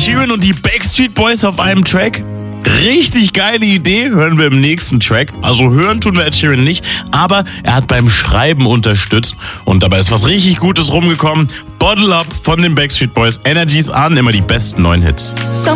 Sheeran und die Backstreet Boys auf einem Track? Richtig geile Idee, hören wir im nächsten Track. Also hören tun wir Ed Sheeran nicht, aber er hat beim Schreiben unterstützt und dabei ist was richtig Gutes rumgekommen. Bottle Up von den Backstreet Boys. Energy's an, immer die besten neuen Hits.